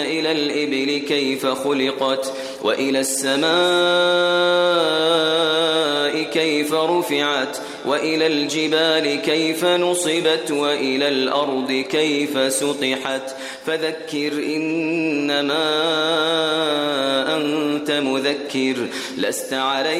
إلى الإبل كيف خلقت وإلى السماء كيف رفعت وإلى الجبال كيف نصبت وإلى الأرض كيف سطحت فذكر إنما أنت مذكر لست عليهم